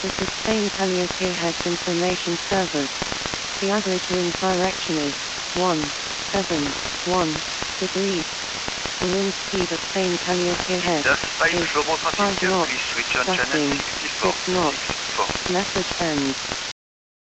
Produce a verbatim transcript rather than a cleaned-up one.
This is Spain Calliope Heads Information Service. The average wind direction is one seven one degrees. The wind speed at Spain Calliope Head Das bei is Slomo five Traffic knots, Switch on channel gusting sixty-four. six knots. sixty-four. Message ends.